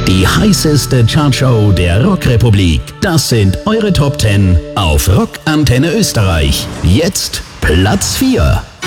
Die heißeste Chartshow der Rockrepublik. Das sind eure Top 10 auf Rock Antenne Österreich. Jetzt Platz 4.